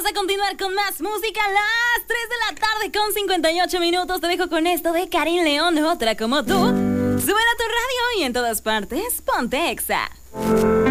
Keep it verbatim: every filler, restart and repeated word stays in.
a continuar con más música a las tres de la tarde con cincuenta y ocho minutos. Te dejo con esto de Karin León, Otra como tú. Sube a tu radio y en todas partes, ponte Exa.